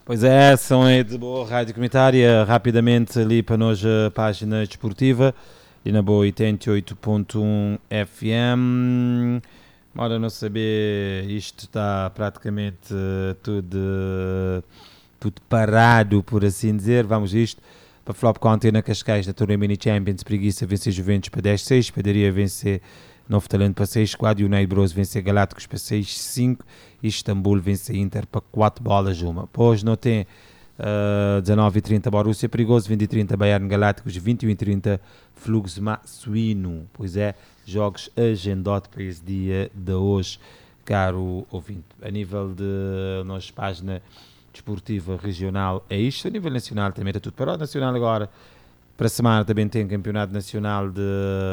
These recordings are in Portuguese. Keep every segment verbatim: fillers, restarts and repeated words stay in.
Pois é, são aí de boa rádio comunitária, rapidamente ali para nós a página desportiva, e na boa oitenta e oito ponto um F M. Ora, não saber, isto está praticamente uh, tudo, uh, tudo parado, por assim dizer. Vamos a isto. Para Flop Conte na Cascais, da Torneio Mini Champions, Preguiça vencer Juventus para dez seis, Padaria vencer Novo Talento para seis quatro, United Bros vencer Galácticos para seis cinco e Istambul vencer Inter para quatro bolas uma. Depois não tem uh, dezanove e trinta Borussia Perigoso, vinte e trinta Bayern Galácticos, vinte e um e trinta Flugsma Suíno. Pois é, jogos agendote para esse dia de hoje, caro ouvinte. A nível de nossa página desportiva regional é isto, a nível nacional também está tudo parado. Nacional agora, para a semana também tem Campeonato Nacional de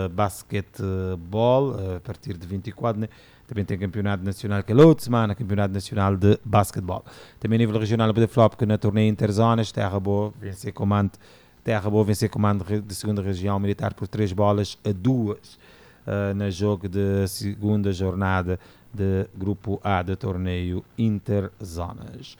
Basquetebol, a partir de vinte e quatro, né? Também tem Campeonato Nacional, que é a outra semana, Campeonato Nacional de Basquetebol. Também a nível regional, o Flop, que na torneio Interzonas, Terra Boa, vencer comando, Terra Boa, vencer comando de segunda região militar por três bolas a duas, uh, na jogo de segunda jornada de Grupo A do torneio Interzonas.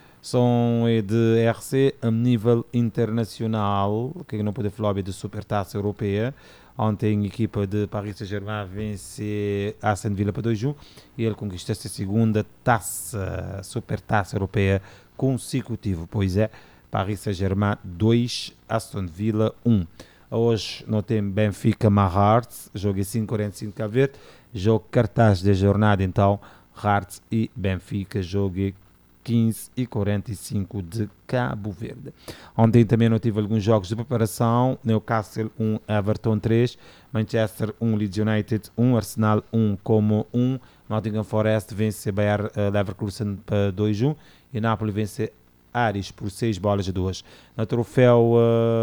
São de R C a nível internacional, que não pode falar de Supertaça Europeia. Ontem a equipa de Paris Saint-Germain vence a Aston Villa para dois a um e ele conquistou essa segunda taça, Supertaça Europeia consecutiva. Pois é, Paris Saint-Germain dois, Aston Villa um. Hoje não tem Benfica Hearts, jogo é cinco e quarenta e cinco Cabo Verde, jogo cartaz da jornada então, Hearts e Benfica, jogo é quinze e quarenta e cinco de Cabo Verde. Ontem também não tive alguns jogos de preparação. Newcastle um, Everton três, Manchester um, Leeds United um, Arsenal um, Como um, Nottingham Forest vence Bayer uh, Leverkusen para dois a um e Napoli vence Aris por seis bolas a duas. No troféu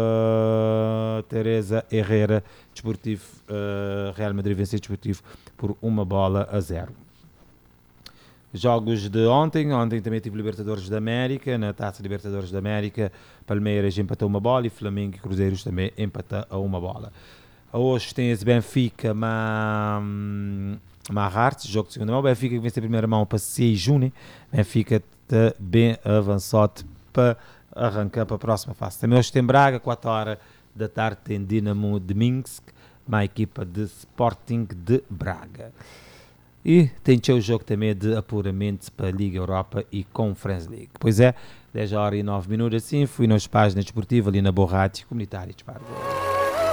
uh, Teresa Herrera, Desportivo, uh, Real Madrid vence Desportivo por uma bola a zero. Jogos de ontem, ontem também tive Libertadores da América, na Taça Libertadores da América, Palmeiras empatou uma bola e Flamengo e Cruzeiros também empatou a uma bola. Hoje tem esse Benfica, ma, ma Hearts, jogo de segunda mão, Benfica que vence a primeira mão para seis a um, né? Benfica está bem avançado para arrancar para a próxima fase. Também hoje tem Braga, quatro horas da tarde tem Dinamo de Minsk, uma equipa de Sporting de Braga. E tem o jogo também de apuramento para a Liga Europa e Conference League. Pois é, dez horas e nove minutos assim, fui nas páginas desportivas ali na Boa Rádio Comunitária de Espargo.